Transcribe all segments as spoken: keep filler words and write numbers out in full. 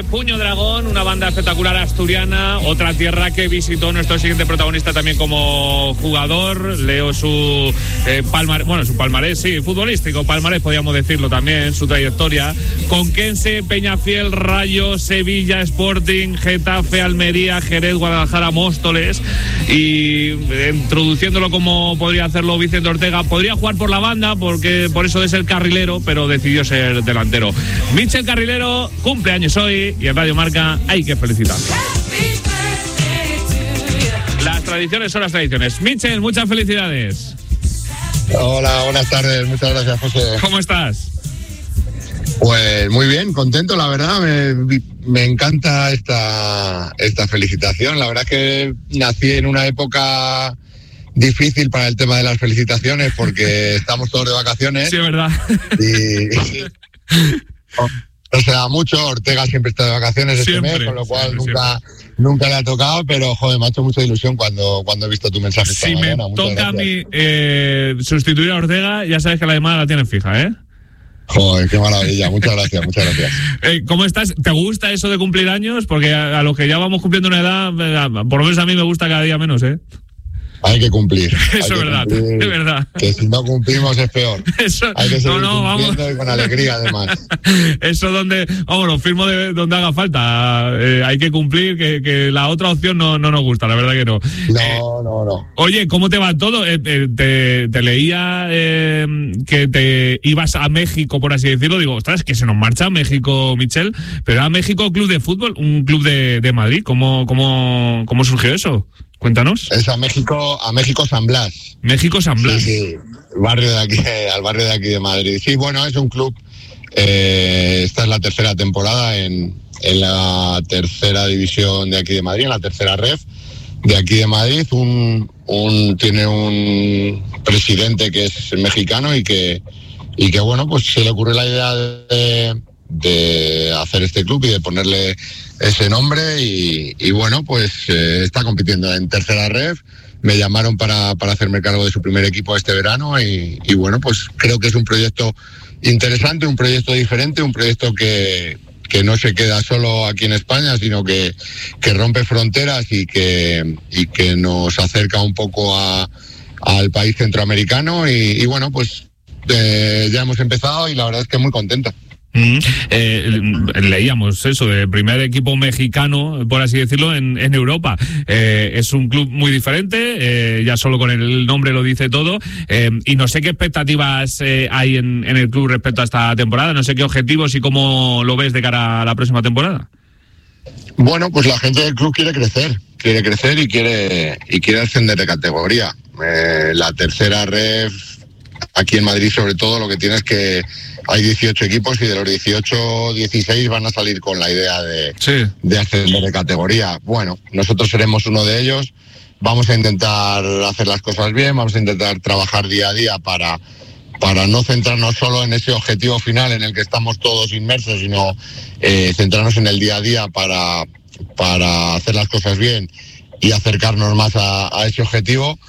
Puño Dragón, una banda espectacular asturiana, otra tierra que visitó nuestro siguiente protagonista también como jugador. Leo su eh, palmarés, bueno, su palmarés, sí, futbolístico, palmarés podríamos decirlo también, su trayectoria. Conquense, Peñafiel, Rayo, Sevilla, Sporting, Getafe, Almería, Jerez, Guadalajara, Móstoles, y eh, introduciéndolo como podría hacerlo Vicente Ortega. Podría jugar por la banda, porque por eso de ser carrilero, pero decidió ser delantero. Mitchell Carrilero cumple años hoy y en Radio Marca hay que felicitarlo. Las tradiciones son las tradiciones. Mitchell, muchas felicidades. Hola, buenas tardes. Muchas gracias, José. ¿Cómo estás? Pues muy bien, contento, la verdad. Me, me encanta esta, esta felicitación. La verdad es que nací en una época difícil para el tema de las felicitaciones porque estamos todos de vacaciones. Sí, es verdad. Y, y no se da mucho. Ortega siempre está de vacaciones siempre, este mes, con lo cual siempre, nunca, siempre. nunca le ha tocado, pero joder, me ha hecho mucha ilusión cuando, cuando he visto tu mensaje esta si mañana. me Muchas toca gracias. a mí eh, sustituir a Ortega, ya sabes que la llamada la tienen fija, ¿eh? Joder, qué maravilla, muchas gracias, muchas gracias. Eh, ¿Cómo estás? ¿Te gusta eso de cumplir años? Porque a, a los que ya vamos cumpliendo una edad, por lo menos a mí me gusta cada día menos, ¿eh? Hay que cumplir. Eso es verdad, cumplir, es verdad. Que si no cumplimos es peor. Eso, hay que seguir no, no, cumpliendo vamos. y con alegría además. Eso donde, vamos, lo firmo de donde haga falta. Eh, hay que cumplir, que, que la otra opción no, no nos gusta, la verdad que no. No, eh, no, no. Oye, ¿cómo te va todo? Eh, eh, te, te leía eh, que te ibas a México, por así decirlo. Digo, ostras, que se nos marcha a México, Mitchell. Pero a México, club de fútbol, un club de, de Madrid. ¿Cómo, cómo, cómo surgió eso? Cuéntanos. Es a México, a México San Blas. México San Blas. Sí, sí, barrio de aquí, al barrio de aquí de Madrid. Sí, bueno, es un club. Eh, esta es la tercera temporada en, en la tercera división de aquí de Madrid, en la tercera ref de aquí de Madrid. Un, un tiene un presidente que es mexicano y que y que bueno, pues se le ocurrió la idea de, de hacer este club y de ponerle ese nombre y, y bueno, pues eh, está compitiendo en tercera ref. Me llamaron para, para hacerme cargo de su primer equipo este verano y, y bueno, pues creo que es un proyecto interesante, un proyecto diferente, un proyecto que, que no se queda solo aquí en España, sino que, que rompe fronteras y que, y que nos acerca un poco a, al país centroamericano y, y bueno, pues eh, ya hemos empezado y la verdad es que muy contento. Mm, eh, leíamos eso, de primer equipo mexicano, por así decirlo, en, en Europa. Eh, es un club muy diferente, eh, ya solo con el nombre lo dice todo, eh, y no sé qué expectativas eh, hay en, en el club respecto a esta temporada, no sé qué objetivos y cómo lo ves de cara a la próxima temporada. Bueno, pues la gente del club quiere crecer, quiere crecer y quiere, y quiere ascender de categoría. Eh, la tercera ref, aquí en Madrid sobre todo, lo que tiene es que hay dieciocho equipos y de los dieciocho, dieciséis van a salir con la idea de, sí. de ascender de categoría. Bueno, nosotros seremos uno de ellos. Vamos a intentar hacer las cosas bien, vamos a intentar trabajar día a día para, para no centrarnos solo en ese objetivo final en el que estamos todos inmersos, sino eh, centrarnos en el día a día para, para hacer las cosas bien y acercarnos más a, a ese objetivo.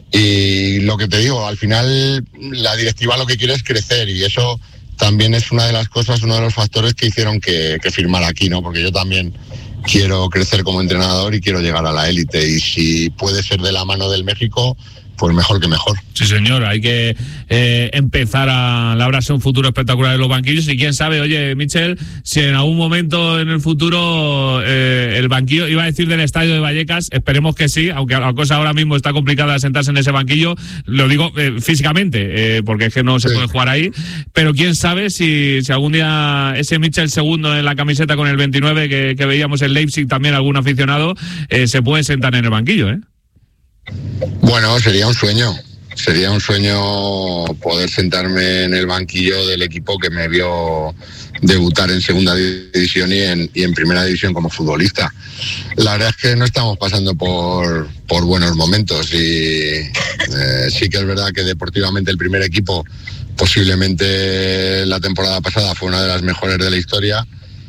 Y lo que te digo, al final la directiva lo que quiere es crecer y eso también es una de las cosas, uno de los factores que hicieron que, que firmara aquí, ¿no? Porque yo también quiero crecer como entrenador y quiero llegar a la élite y si puede ser de la mano del México, pues mejor que mejor. Sí, señor, hay que eh, empezar a labrarse un futuro espectacular en los banquillos y quién sabe, oye, Mitchell, si en algún momento en el futuro eh, el banquillo, iba a decir del estadio de Vallecas, esperemos que sí, aunque la cosa ahora mismo está complicada sentarse en ese banquillo, lo digo eh, físicamente, eh, porque es que no se sí. puede jugar ahí, pero quién sabe si, si algún día ese Mitchell segundo en la camiseta con el veintinueve que, que veíamos en Leipzig también algún aficionado, eh, se puede sentar en el banquillo, ¿eh? Bueno, sería un sueño, sería un sueño poder sentarme en el banquillo del equipo que me vio debutar en segunda división y en, y en primera división como futbolista. La verdad es que no estamos pasando por, por buenos momentos y eh, sí que es verdad que deportivamente el primer equipo posiblemente la temporada pasada fue una de las mejores de la historia,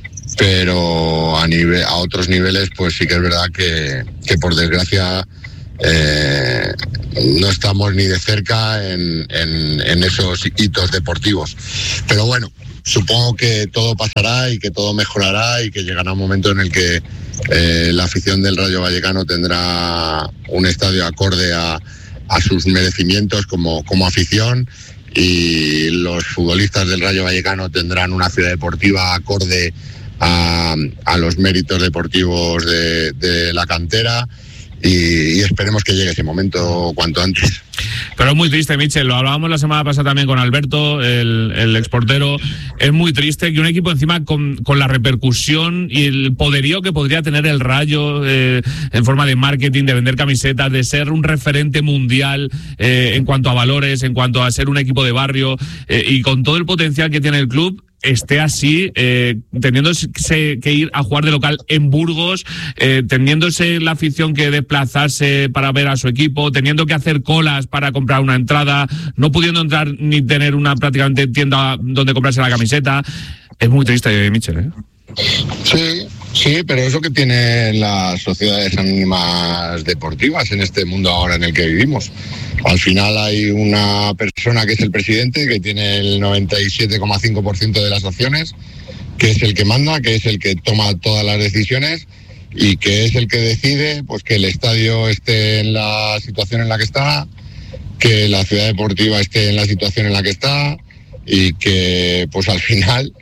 pero a, nivel, a otros niveles pues sí que es verdad que, que por desgracia Eh, no estamos ni de cerca en, en, en esos hitos deportivos. Pero bueno, supongo que todo pasará y que todo mejorará y que llegará un momento en el que eh, la afición del Rayo Vallecano tendrá un estadio acorde a, a sus merecimientos como, como afición, y los futbolistas del Rayo Vallecano tendrán una ciudad deportiva acorde a, a los méritos deportivos de, de la cantera, y, y esperemos que llegue ese momento cuanto antes. Pero es muy triste, Michel, lo hablábamos la semana pasada también con Alberto, el, el exportero. Es muy triste que un equipo encima con, con la repercusión y el poderío que podría tener el Rayo eh, en forma de marketing, de vender camisetas, de ser un referente mundial eh, en cuanto a valores, en cuanto a ser un equipo de barrio eh, y con todo el potencial que tiene el club, esté así, eh, teniéndose que ir a jugar de local en Burgos, eh, teniéndose la afición que desplazarse para ver a su equipo, teniendo que hacer colas para comprar una entrada, no pudiendo entrar ni tener una prácticamente tienda donde comprarse la camiseta. Es muy triste, Michel, ¿eh? Sí, sí, pero es lo que tienen las sociedades anónimas deportivas en este mundo ahora en el que vivimos. Al final hay una persona que es el presidente, que tiene el noventa y siete coma cinco por ciento de las acciones, que es el que manda, que es el que toma todas las decisiones y que es el que decide pues que el estadio esté en la situación en la que está, que la ciudad deportiva esté en la situación en la que está y que pues al final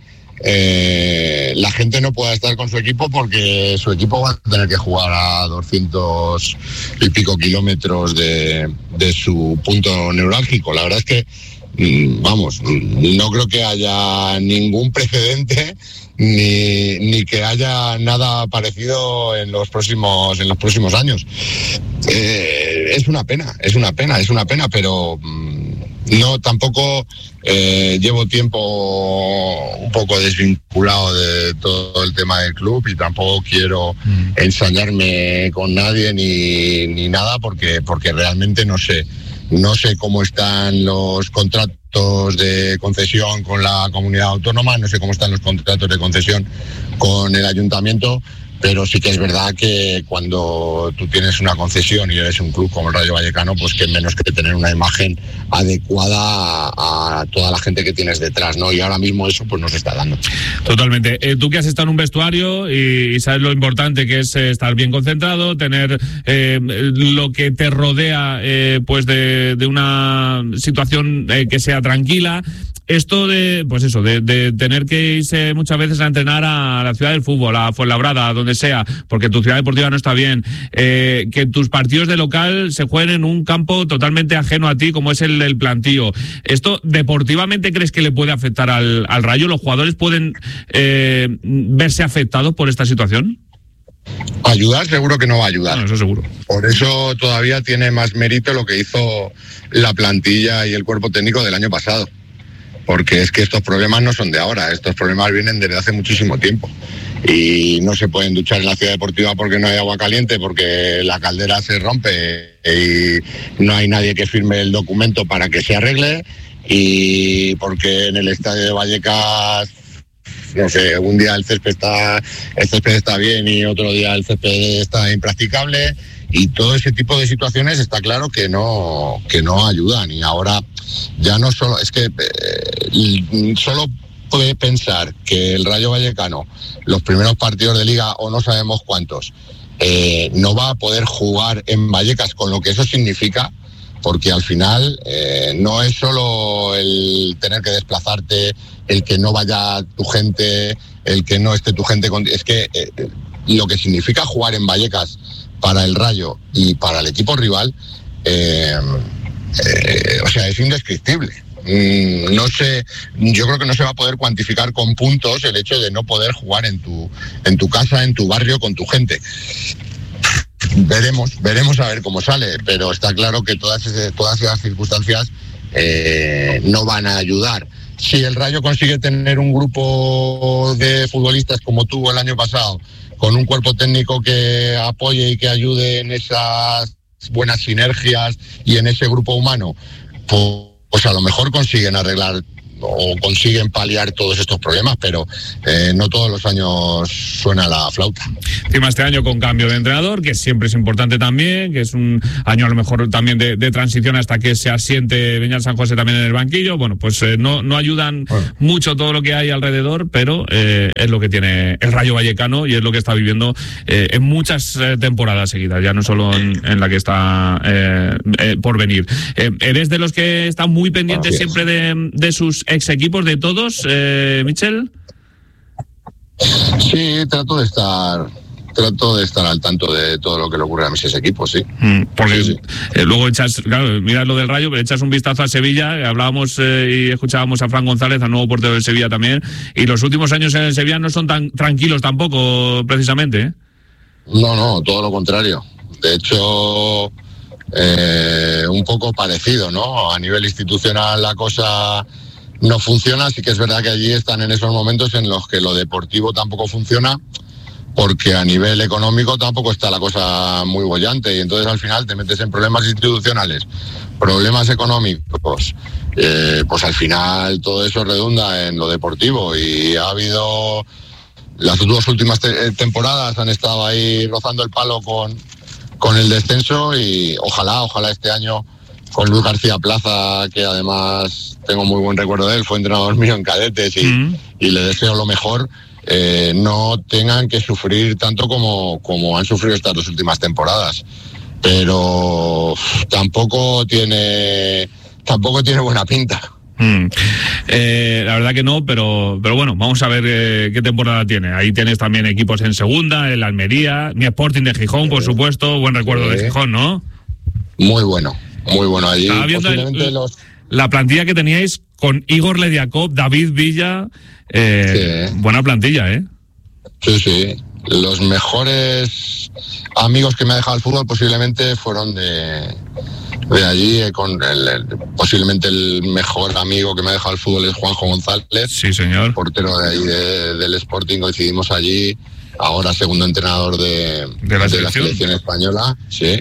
Eh, la gente no pueda estar con su equipo porque su equipo va a tener que jugar a doscientos y pico kilómetros de, de su punto neurálgico. La verdad es que, vamos, no creo que haya ningún precedente ni, ni que haya nada parecido en los próximos, en los próximos años. Eh, es una pena, es una pena, es una pena, pero no, tampoco eh, llevo tiempo un poco desvinculado de todo el tema del club y tampoco quiero mm. ensañarme con nadie ni, ni nada porque, porque realmente no sé, no sé cómo están los contratos de concesión con la comunidad autónoma, no sé cómo están los contratos de concesión con el ayuntamiento. Pero sí que es verdad que cuando tú tienes una concesión y eres un club como el Rayo Vallecano, pues que menos que tener una imagen adecuada a, a toda la gente que tienes detrás, ¿no? Y ahora mismo eso pues no se está dando. Totalmente. Eh, tú que has estado en un vestuario y, y sabes lo importante que es eh, estar bien concentrado, tener eh, lo que te rodea eh, pues de, de una situación eh, que sea tranquila. Esto de, pues eso, de, de tener que irse muchas veces a entrenar a la ciudad del fútbol, a Fuenlabrada, a donde sea, porque tu ciudad deportiva no está bien, eh, que tus partidos de local se jueguen en un campo totalmente ajeno a ti, como es el del Plantío. ¿Esto deportivamente crees que le puede afectar al, al Rayo? ¿Los jugadores pueden eh, verse afectados por esta situación? Ayudar seguro que no va a ayudar. No, eso seguro. Por eso todavía tiene más mérito lo que hizo la plantilla y el cuerpo técnico del año pasado. Porque es que estos problemas no son de ahora, estos problemas vienen desde hace muchísimo tiempo. Y no se pueden duchar en la ciudad deportiva porque no hay agua caliente, porque la caldera se rompe y no hay nadie que firme el documento para que se arregle, y porque en el estadio de Vallecas, no sé, un día el césped está, el césped está bien y otro día el césped está impracticable, y todo ese tipo de situaciones está claro que no, que no ayudan. Y ahora ya no solo, es que eh, solo puede pensar que el Rayo Vallecano, los primeros partidos de liga o no sabemos cuántos, eh, no va a poder jugar en Vallecas, con lo que eso significa, porque al final eh, no es solo el tener que desplazarte, el que no vaya tu gente, el que no esté tu gente, con, es que eh, lo que significa jugar en Vallecas para el Rayo y para el equipo rival, eh, eh, o sea, es indescriptible. Mm, no sé, yo creo que no se va a poder cuantificar con puntos el hecho de no poder jugar en tu, en tu casa, en tu barrio, con tu gente. Veremos, veremos a ver cómo sale, pero está claro que todas, ese, todas esas circunstancias eh, no van a ayudar. Si el Rayo consigue tener un grupo de futbolistas como tuvo el año pasado, con un cuerpo técnico que apoye y que ayude en esas buenas sinergias y en ese grupo humano, pues, pues a lo mejor consiguen arreglar o consiguen paliar todos estos problemas, pero eh, no todos los años suena la flauta. Encima este año con cambio de entrenador, que siempre es importante también, que es un año a lo mejor también de, de transición hasta que se asiente Beñat San José también en el banquillo. Bueno, pues eh, no, no ayudan bueno. mucho todo lo que hay alrededor, pero eh, es lo que tiene el Rayo Vallecano y es lo que está viviendo eh, en muchas eh, temporadas seguidas, ya no solo en, en la que está eh, eh, por venir. Eh, ¿Eres de los que están muy pendientes bueno, siempre de, de sus ex equipos, de todos, eh, Michel? Sí, trato de estar trato de estar al tanto de todo lo que le ocurre a mis ex equipos, sí. Mm, porque sí, sí. Eh, luego echas, claro, miras lo del Rayo, pero echas un vistazo a Sevilla, hablábamos eh, y escuchábamos a Fran González, al nuevo portero del Sevilla también, y los últimos años en el Sevilla no son tan tranquilos tampoco, precisamente, ¿eh? No, no, todo lo contrario. De hecho, eh, un poco parecido, ¿no? A nivel institucional la cosa no funciona, sí que es verdad que allí están en esos momentos en los que lo deportivo tampoco funciona, porque a nivel económico tampoco está la cosa muy bollante y entonces al final te metes en problemas institucionales, problemas económicos, eh, pues al final todo eso redunda en lo deportivo y ha habido, las dos últimas te- temporadas han estado ahí rozando el palo con, con el descenso y ojalá, ojalá este año con Luis García Plaza, que además tengo muy buen recuerdo de él, fue entrenador mío en cadetes y, mm. y le deseo lo mejor, eh, no tengan que sufrir tanto como, como han sufrido estas dos últimas temporadas. Pero tampoco tiene, tampoco tiene buena pinta. Mm. Eh, la verdad que no, pero pero bueno, vamos a ver eh, qué temporada tiene. Ahí tienes también equipos en segunda, el Almería, mi Sporting de Gijón, por supuesto, buen recuerdo sí. de Gijón, ¿no? Muy bueno. Muy bueno, allí posiblemente el, los... la plantilla que teníais con Igor Lediakov, David Villa, eh, sí. buena plantilla, ¿eh? Sí, sí. Los mejores amigos que me ha dejado el fútbol posiblemente fueron de, de allí, eh, con el, el, posiblemente el mejor amigo que me ha dejado el fútbol es Juanjo González. Sí, señor. Portero de ahí de, del Sporting, coincidimos allí, ahora segundo entrenador de, ¿De, la, de selección? la selección española, sí.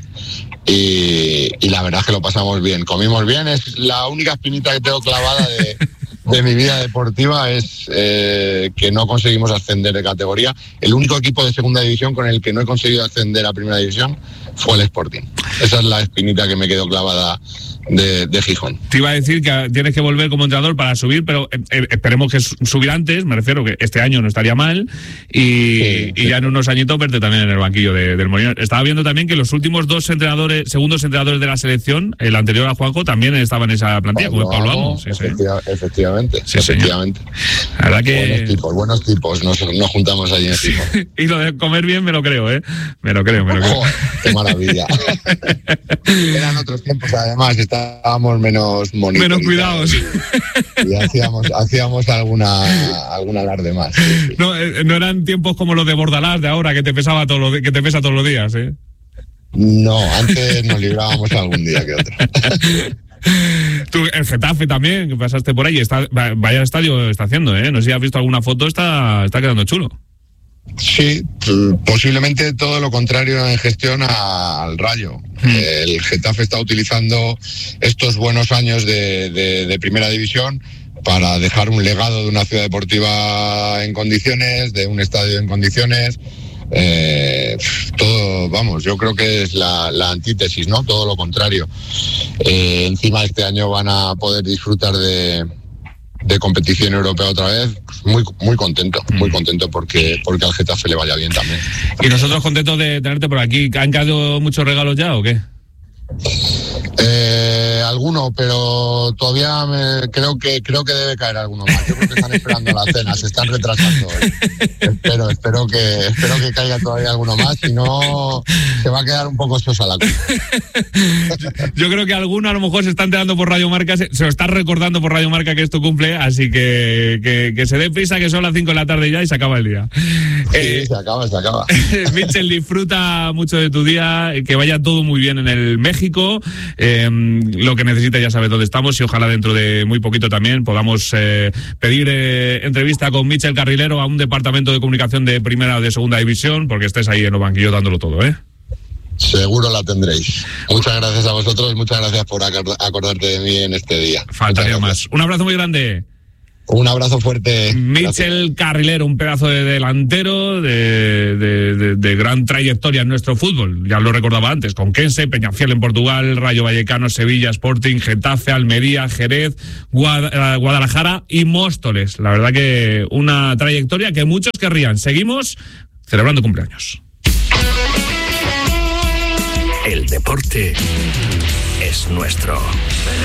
Y, y la verdad es que lo pasamos bien, comimos bien, es la única espinita que tengo clavada de, de mi vida deportiva, es eh, que no conseguimos ascender de categoría. El único equipo de segunda división con el que no he conseguido ascender a primera división fue el Sporting. Esa es la espinita que me quedó clavada de, de Gijón. Te iba a decir que tienes que volver como entrenador para subir, pero eh, esperemos que subir antes, me refiero que este año no estaría mal, y, sí, y sí. ya en unos añitos verte también en el banquillo de, del Molinón. Estaba viendo también que los últimos dos entrenadores, segundos entrenadores de la selección, el anterior a Juanjo, también estaba en esa plantilla, Pablo, como Pablo Amo. Sí, efectiva, sí. Efectivamente, sí, efectivamente. La verdad que... Buenos tipos, buenos tipos, nos, nos juntamos allí encima. Y lo de comer bien me lo creo, ¿eh? Me lo creo, me lo creo. Oh, ¡qué maravilla! Eran otros tiempos, además, estábamos menos menos cuidados y, y hacíamos hacíamos alguna alguna alarde más. Sí, sí. No, eh, no eran tiempos como los de Bordalás de ahora que te pesaba todos los que te pesa todos los días, ¿eh? No, antes nos librábamos algún día que otro. Tú, el Getafe también, que pasaste por ahí, está, vaya estadio está haciendo, ¿eh? No sé si has visto alguna foto, está está quedando chulo. Sí, posiblemente todo lo contrario en gestión a, al Rayo. Mm. El Getafe está utilizando estos buenos años de, de, de primera división para dejar un legado de una ciudad deportiva en condiciones, de un estadio en condiciones. Eh, todo, vamos, yo creo que es la, la antítesis, ¿no? Todo lo contrario. Eh, encima este año van a poder disfrutar de... de competición europea otra vez, muy muy contento, muy contento porque porque al Getafe le vaya bien también. Y nosotros contentos de tenerte por aquí. ¿Han caído muchos regalos ya o qué? Eh, alguno, pero todavía me, creo que creo que debe caer alguno más. Yo creo que están esperando la cena, se están retrasando hoy. Espero, espero que espero que caiga todavía alguno más, si no se va a quedar un poco sosa la cosa. Yo creo que alguno a lo mejor se está enterando por Radio Marca, se, se lo está recordando por Radio Marca que es tu cumple, así que, que, que se dé prisa, que son las cinco de la tarde ya y se acaba el día. Sí, eh, se acaba, se acaba. Michel, disfruta mucho de tu día, que vaya todo muy bien en el México. Eh, lo que necesite ya sabes dónde estamos y ojalá dentro de muy poquito también podamos eh, pedir eh, entrevista con Michel Carrilero a un departamento de comunicación de primera o de segunda división, porque estés ahí en los banquillos dándolo todo, ¿eh? Seguro la tendréis. Muchas gracias a vosotros, muchas gracias por acordarte de mí en este día. Faltaría más. Un abrazo muy grande. Un abrazo fuerte. Michel Carrilero, un pedazo de delantero de, de, de, de gran trayectoria en nuestro fútbol. Ya lo recordaba antes, con Conquense, Peñafiel en Portugal, Rayo Vallecano, Sevilla, Sporting, Getafe, Almería, Jerez, Guadalajara y Móstoles. La verdad que una trayectoria que muchos querrían. Seguimos celebrando cumpleaños. El deporte es nuestro.